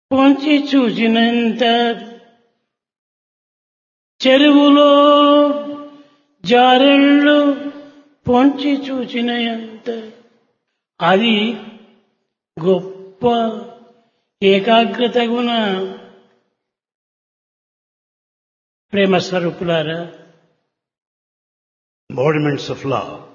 పొంచి చూసినంత చెరువులో జారెళ్ళు పొంచి చూచినంత అది గొప్ప ఏకాగ్రత గుణ ప్రేమ స్వరూపులారా. Embodiments of love.